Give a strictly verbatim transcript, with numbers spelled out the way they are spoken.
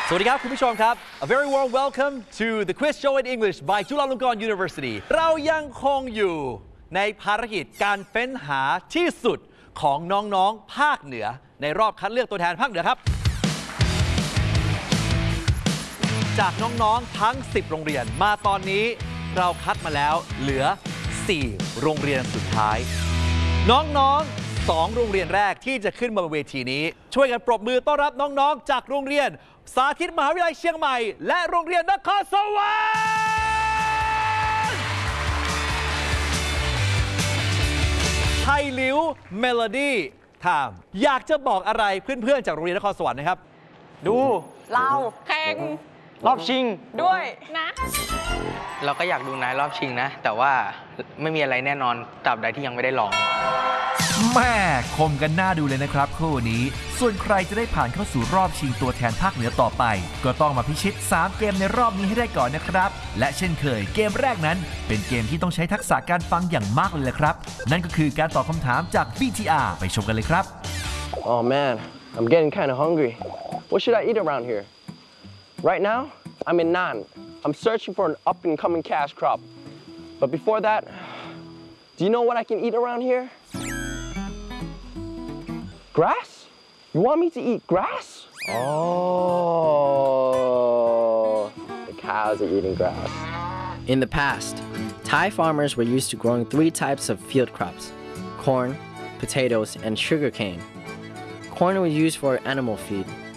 สวัสดีครับคุณผู้ชมครับ A very warm welcome to the Quiz Show in English by Chulalongkorn University เรายังคงอยู่ในภารกิจการเฟ้นหาที่สุดของน้องๆภาคเหนือในรอบคัดเลือกตัวแทนภาคเหนือครับจากน้องๆทั้งสิบโรงเรียนมาตอนนี้เราคัดมาแล้วเหลือสี่โรงเรียนสุดท้ายน้องๆสองโรงเรียนแรกที่จะขึ้นมาบนเวทีนี้ช่วยกันปรบมือต้อนรับน้องๆจากโรงเรียนสาธิตมหาวิทยาลัยเชียงใหม่และโรงเรียนนครสวรรค์ไทยลิ้วเมโลดี้ถามอยากจะบอกอะไรเพื่อนๆจากโรงเรียนนครสวรรค์นะครับดูเราแข่งรอบชิงด้วยนะเราก็อยากดูนายรอบชิงนะแต่ว่าไม่มีอะไรแน่นอนตราบใดที่ยังไม่ได้ลองแม่คมกันหน้าดูเลยนะครับคู่นี้ส่วนใครจะได้ผ่านเข้าสู่รอบชิงตัวแทนภาคเหนือต่อไปก็ต้องมาพิชิตสามเกมในรอบนี้ให้ได้ก่อนนะครับและเช่นเคยเกมแรกนั้นเป็นเกมที่ต้องใช้ทักษะการฟังอย่างมากเลยแหละครับนั่นก็คือการตอบคำถามจาก บี ที อาร์ ไปชมกันเลยครับ Oh man, I'm getting kind of hungry. What should I eat around here? Right now, I'm in Nan. I'm searching for an up-and-coming cash crop. But before that, do you know what I can eat around here? Grass? You want me to eat grass? Oh, the cows are eating grass. In the past, Thai farmers were used to growing three types of field crops: corn, potatoes, and sugarcane. Corn was used for animal feed,